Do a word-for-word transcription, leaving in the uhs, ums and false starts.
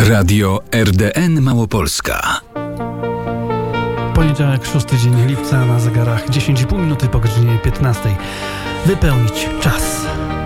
Radio R D N Małopolska. Poniedziałek, szósty dzień lipca, na zegarach dziesięć i pół minuty po godzinie piętnastej. Wypełnić czas.